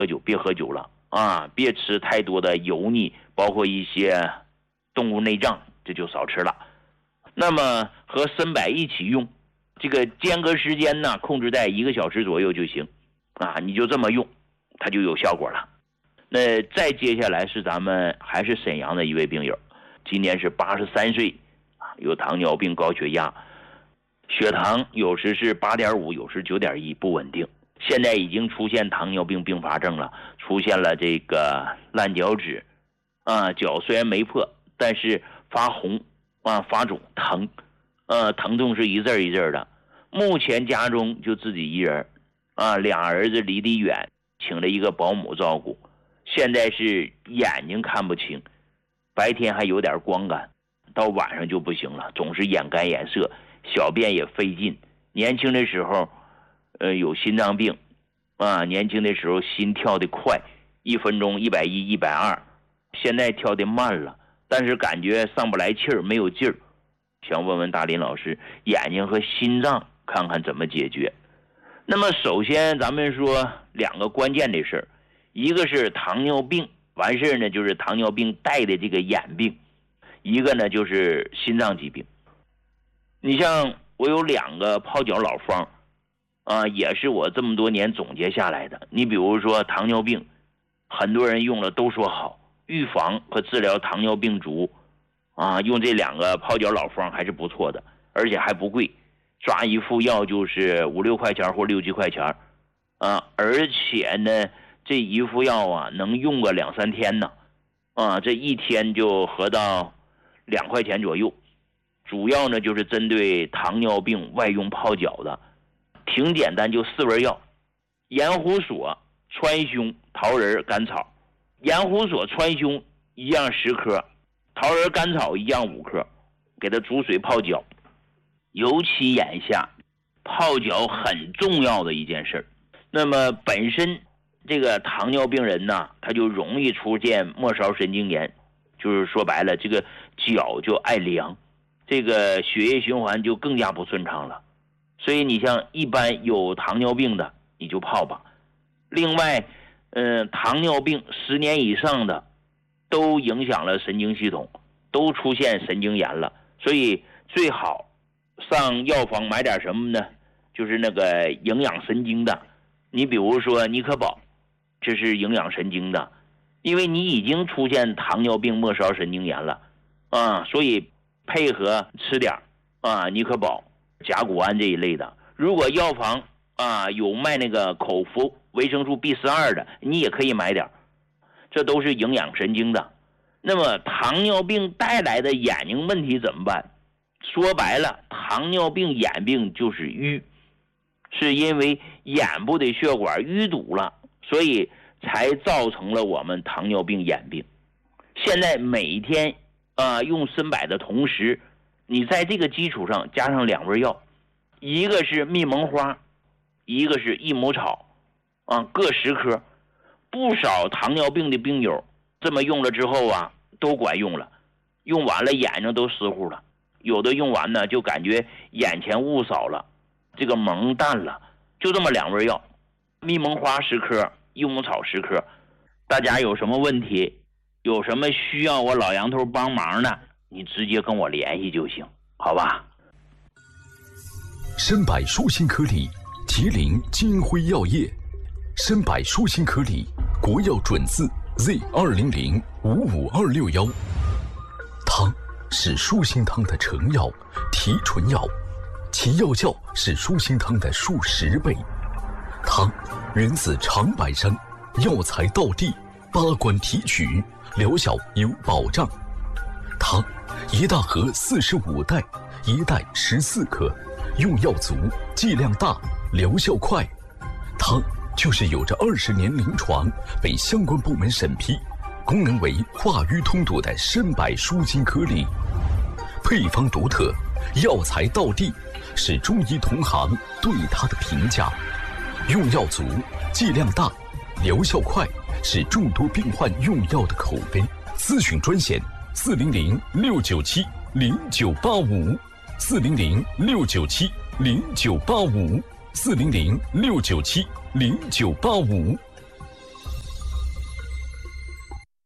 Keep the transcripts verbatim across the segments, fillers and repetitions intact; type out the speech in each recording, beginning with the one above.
喝酒别喝酒了啊，别吃太多的油腻，包括一些动物内脏，这就少吃了。那么和参柏一起用，这个间隔时间呢控制在一个小时左右就行啊，你就这么用，它就有效果了。那再接下来是咱们还是沈阳的一位病友，今年是八十三岁，有糖尿病、高血压，血糖有时是八点五，有时九点一，不稳定。现在已经出现糖尿病并发症了，出现了这个烂脚趾啊，脚虽然没破，但是发红啊、发肿、疼，呃，疼痛是一阵一阵的。目前家中就自己一人啊，俩儿子离得远，请了一个保姆照顾。现在是眼睛看不清，白天还有点光感，到晚上就不行了，总是眼干眼涩，小便也费劲。年轻的时候呃，有心脏病啊，年轻的时候心跳得快，一分钟一百一、一百二，现在跳得慢了，但是感觉上不来气儿，没有劲儿。想问问大林老师，眼睛和心脏看看怎么解决。那么首先咱们说两个关键的事儿，一个是糖尿病，完事儿呢就是糖尿病带的这个眼病，一个呢就是心脏疾病。你像我有两个泡脚老方啊，也是我这么多年总结下来的。你比如说糖尿病，很多人用了都说好，预防和治疗糖尿病足啊，用这两个泡脚老方还是不错的，而且还不贵，抓一副药就是五六块钱或六七块钱啊，而且呢这一副药啊能用个两三天呢啊，这一天就合到两块钱左右。主要呢就是针对糖尿病外用泡脚的，挺简单，就四味药：盐胡索、川芎、桃仁、甘草。盐胡索、川芎一样十克，桃仁、甘草一样五克，给它煮水泡脚。尤其眼下泡脚很重要的一件事。那么本身这个糖尿病人呢，他就容易出现末梢神经炎，就是说白了，这个脚就爱凉，这个血液循环就更加不顺畅了。所以你像一般有糖尿病的你就泡吧。另外呃，糖尿病十年以上的都影响了神经系统，都出现神经炎了，所以最好上药房买点什么呢？就是那个营养神经的，你比如说尼可宝，这是营养神经的，因为你已经出现糖尿病末梢神经炎了啊，所以配合吃点啊尼可宝、甲钴胺这一类的。如果药房啊有卖那个口服维生素 B 十二 的，你也可以买点，这都是营养神经的。那么糖尿病带来的眼睛问题怎么办？说白了，糖尿病眼病就是淤，是因为眼部的血管淤堵了，所以才造成了我们糖尿病眼病。现在每天啊、呃、用参柏的同时，你在这个基础上加上两味药，一个是蜜蒙花，一个是益母草啊，各十克。不少糖尿病的病友这么用了之后啊，都管用了，用完了眼睛都湿乎了，有的用完呢就感觉眼前雾少了，这个蒙淡了。就这么两味药，蜜蒙花十克，益母草十克。大家有什么问题，有什么需要我老杨头帮忙的，你直接跟我联系就行，好吧？ 参柏舒心颗粒，吉林金辉药业。参柏舒心颗粒，国药准字 Z 二零零五五二六幺。汤是舒心汤的成药、提纯药，其药效是舒心汤的数十倍。汤源自长白山，药材到地，八关提取，疗效有保障。汤一大盒四十五袋，一袋十四克，用药足，剂量大，疗效快。汤就是有着二十年临床，被相关部门审批，功能为化瘀通堵的参柏舒心颗粒。配方独特，药材到地，是中医同行对它的评价。用药足，剂量大，疗效快，是众多病患用药的口碑。咨询专线四零零六九七零九八五，四零零六九七零九八五，四零零六九七零九八五。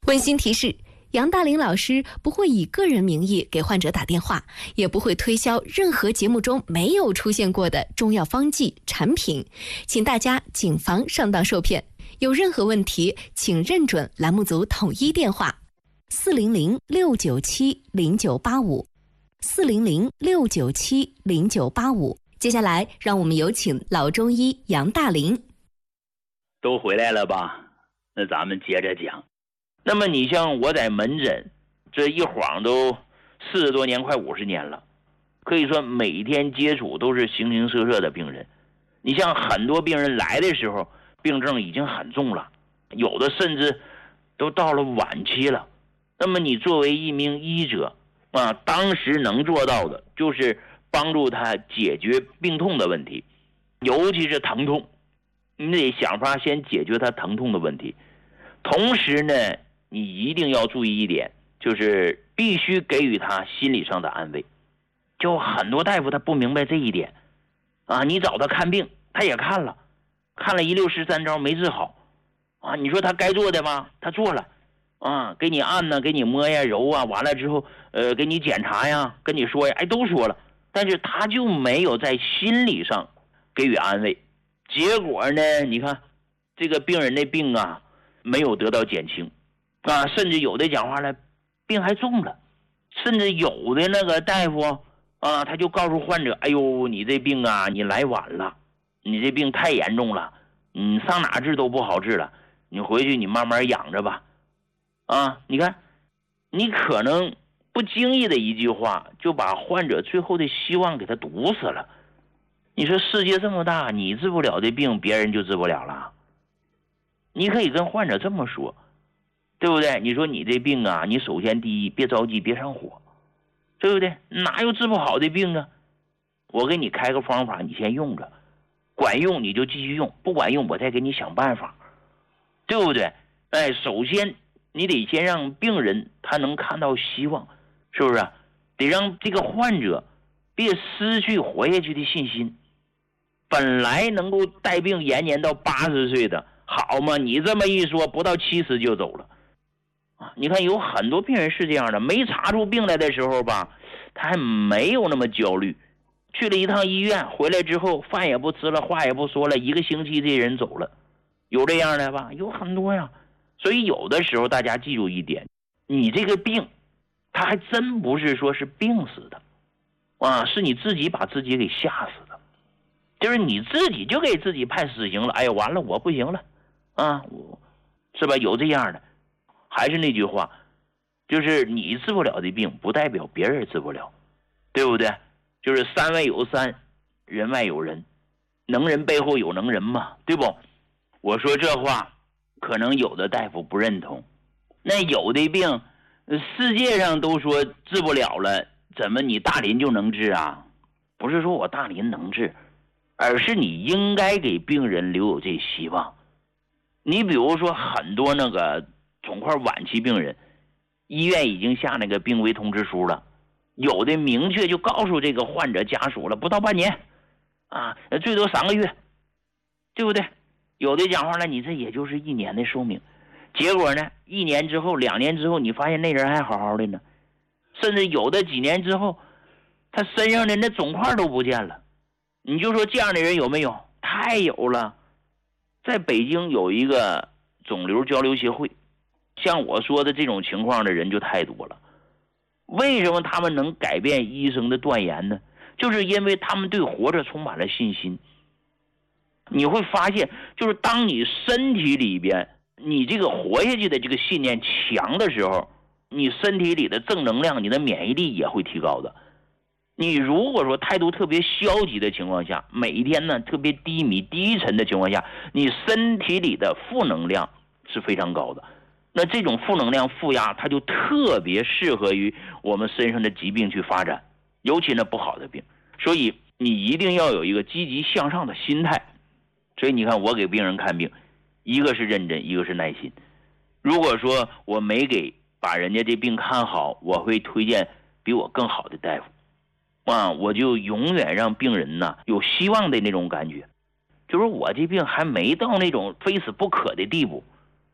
温馨提示：杨大林老师不会以个人名义给患者打电话，也不会推销任何节目中没有出现过的中药方剂产品，请大家谨防上当受骗。有任何问题，请认准栏目组统一电话：四零零六九七零九八五，四零零六九七零九八五。接下来，让我们有请老中医杨大林。 都回来了吧？那咱们接着讲。那么你像我在门诊，这一晃都四十多年，快五十年了，可以说每天接触都是形形色色的病人。你像很多病人来的时候，病症已经很重了，有的甚至都到了晚期了。那么你作为一名医者啊，当时能做到的就是帮助他解决病痛的问题，尤其是疼痛，你得想法先解决他疼痛的问题。同时呢，你一定要注意一点，就是必须给予他心理上的安慰。就很多大夫他不明白这一点啊，你找他看病，他也看了，看了一溜十三招没治好啊，你说他该做的吧，他做了啊，给你按呢，给你摸呀揉啊，完了之后呃给你检查呀，跟你说呀，哎都说了，但是他就没有在心理上给予安慰。结果呢，你看这个病人的病啊没有得到减轻啊，甚至有的讲话了，病还重了，甚至有的那个大夫啊，他就告诉患者，哎呦，你这病啊，你来晚了，你这病太严重了，你上哪治都不好治了，你回去你慢慢养着吧。啊，你看，你可能不经意的一句话，就把患者最后的希望给他堵死了。你说世界这么大，你治不了的病，别人就治不了了。你可以跟患者这么说，对不对？你说你这病啊，你首先第一别着急，别上火，对不对？哪有治不好的病啊？我给你开个方法，你先用着，管用你就继续用，不管用我再给你想办法，对不对？哎，首先你得先让病人他能看到希望，是不是？得让这个患者别失去活下去的信心。本来能够带病延年到八十岁的，好嘛，你这么一说，不到七十就走了啊！你看有很多病人是这样的，没查出病来的时候吧，他还没有那么焦虑，去了一趟医院，回来之后饭也不吃了，话也不说了，一个星期这人走了，有这样的吧？有很多呀。所以有的时候大家记住一点，你这个病他还真不是说是病死的啊，是你自己把自己给吓死的，就是你自己就给自己判死刑了。哎呀，完了，我不行了啊，我是吧？有这样的。还是那句话，就是你治不了的病不代表别人治不了，对不对？就是山外有山，人外有人，能人背后有能人嘛，对不？我说这话可能有的大夫不认同，那有的病世界上都说治不了了，怎么你大林就能治啊？不是说我大林能治，而是你应该给病人留有这希望。你比如说很多那个肿块晚期病人，医院已经下那个病危通知书了，有的明确就告诉这个患者家属了，不到半年啊，最多三个月，对不对？有的讲话了，你这也就是一年的寿命，结果呢，一年之后两年之后，你发现那人还好好的呢，甚至有的几年之后他身上的那肿块都不见了。你就说这样的人有没有？太有了。在北京有一个肿瘤交流协会，像我说的这种情况的人就太多了。为什么他们能改变医生的断言呢？就是因为他们对活着充满了信心。你会发现，就是当你身体里边你这个活下去的这个信念强的时候，你身体里的正能量，你的免疫力也会提高的。你如果说态度特别消极的情况下，每一天呢特别低迷低沉的情况下，你身体里的负能量是非常高的。那这种负能量负压，它就特别适合于我们身上的疾病去发展，尤其呢不好的病。所以你一定要有一个积极向上的心态。所以你看我给病人看病，一个是认真，一个是耐心。如果说我没给把人家这病看好，我会推荐比我更好的大夫啊，我就永远让病人呢有希望的那种感觉，就是我这病还没到那种非死不可的地步，